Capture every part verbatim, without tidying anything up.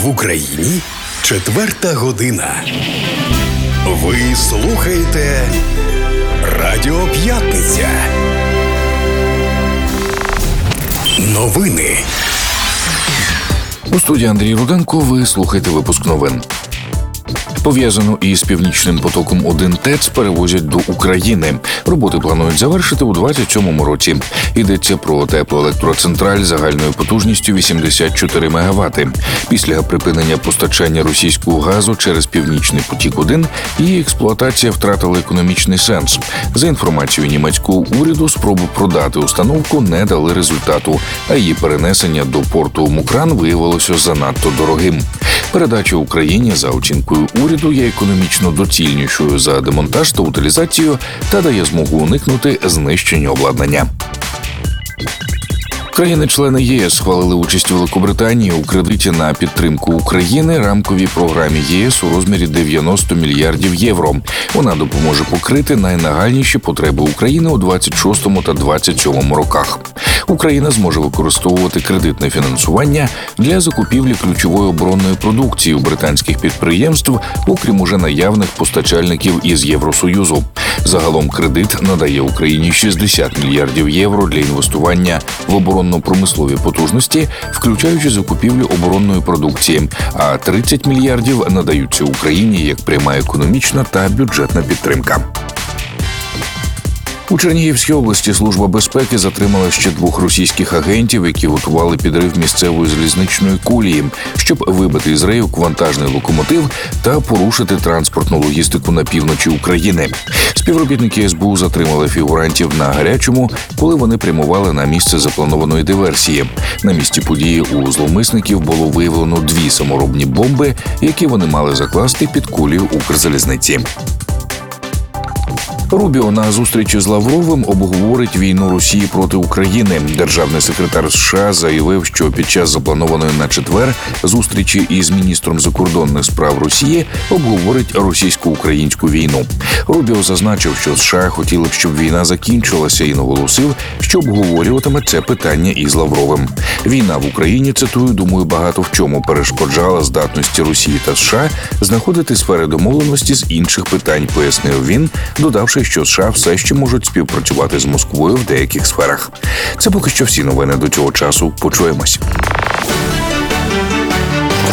В Україні четверта година. Ви слухаєте Радіо П'ятниця. Новини. У студії Андрій Руденко ви слухаєте випуск новин. Пов'язану із Північним потоком один ТЕЦ перевозять до України. Роботи планують завершити у двадцять сьомому році. Йдеться про теплоелектроцентраль загальною потужністю вісімдесят чотири мегаватти. Після припинення постачання російського газу через Північний потік один її експлуатація втратила економічний сенс. За інформацією німецького уряду, спроби продати установку не дали результату, а її перенесення до порту Мукран виявилося занадто дорогим. Передача Україні, за оцінкою уряду, є економічно доцільнішою за демонтаж та утилізацію та дає змогу уникнути знищення обладнання. Країни-члени ЄС схвалили участь Великобританії у кредиті на підтримку України рамковій програмі ЄС у розмірі дев'яносто мільярдів євро. Вона допоможе покрити найнагальніші потреби України у двадцять шостому та двадцять сьомому роках. Україна зможе використовувати кредитне фінансування для закупівлі ключової оборонної продукції у британських підприємств, окрім уже наявних постачальників із Євросоюзу. Загалом кредит надає Україні шістдесят мільярдів євро для інвестування в оборонно-промислові потужності, включаючи закупівлю оборонної продукції, а тридцять мільярдів надаються Україні як пряма економічна та бюджетна підтримка. У Чернігівській області Служба безпеки затримала ще двох російських агентів, які готували підрив місцевої залізничної колії, щоб вибити із рейок вантажний локомотив та порушити транспортну логістику на півночі України. Співробітники ес бе у затримали фігурантів на гарячому, коли вони прямували на місце запланованої диверсії. На місці події у зловмисників було виявлено дві саморобні бомби, які вони мали закласти під колію Укрзалізниці. Рубіо на зустрічі з Лавровим обговорить війну Росії проти України. Державний секретар США заявив, що під час запланованої на четвер зустрічі із міністром закордонних справ Росії обговорить російсько-українську війну. Рубіо зазначив, що США хотіли б, щоб війна закінчилася, і наголосив, що обговорюватиме це питання із Лавровим. Війна в Україні, цитую, думаю, багато в чому перешкоджала здатності Росії та США знаходити сфери домовленості з інших питань, пояснив він, додавши, що США все ще можуть співпрацювати з Москвою в деяких сферах. Це поки що всі новини до цього часу. Почуємось.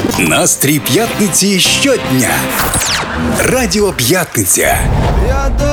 Настрій п'ятниці щодня. Радіо П'ятниця.